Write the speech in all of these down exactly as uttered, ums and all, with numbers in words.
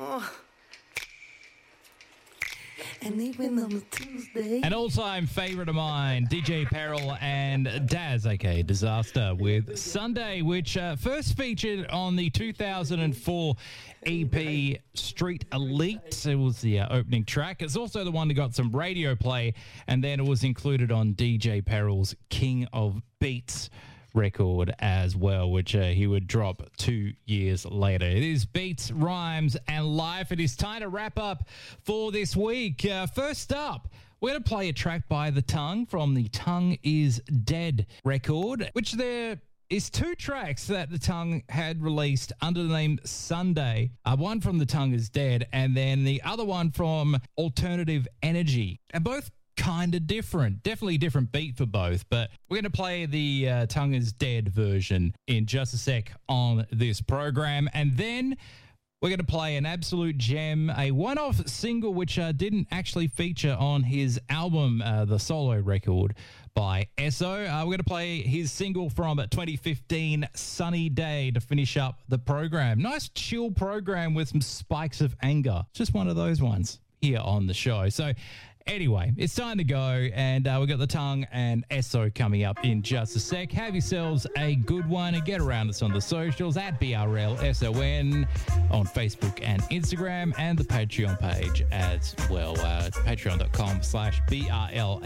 And even on a Tuesday. An all-time favourite of mine, D J Peril and Daz, aka Disaster, with Sunday, which uh, first featured on the two thousand four E P Street Elite. It was the uh, opening track. It's also the one that got some radio play, and then it was included on D J Peril's King of Beats record as well, which uh, he would drop two years later. It is Beats, Rhymes and Life. It is time to wrap up for this week. Uh, first up, we're going to play a track by The Tongue from the Tongue is Dead record, which there is two tracks that The Tongue had released under the name Sunday. Uh, one from The Tongue is Dead and then the other one from Alternative Energy. And both kind of different, definitely different beat for both, but we're going to play the uh, Tongue is Dead version in just a sec on this program, and then we're going to play an absolute gem, a one-off single which uh, didn't actually feature on his album, uh, the solo record by Esso. Uh, we're going to play his single from twenty fifteen, Sunny Day, to finish up the program. Nice chill program with some spikes of anger. Just one of those ones here on the show. So anyway, it's time to go, and uh, we've got The Tongue and Esso coming up in just a sec. Have yourselves a good one, and get around us on the socials at B R L S O N on Facebook and Instagram, and the Patreon page as well, uh, patreon.com slash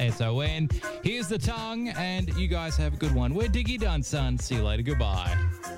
B-R-L-S-O-N. Here's The Tongue, and you guys have a good one. We're Diggy done, son. See you later. Goodbye.